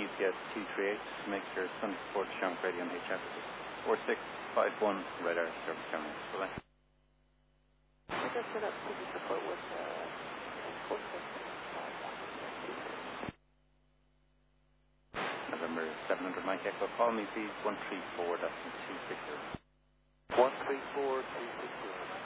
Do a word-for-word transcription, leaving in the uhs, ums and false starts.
U P S two three eight, make sure Sunday Sports Shank Radio on H F four six five one, radar service channel. Bye-bye. I just set up to support with uh, sports system. November seven hundred Mike Echo, call me please, one three four, that's two six zero. one three four, two six zero.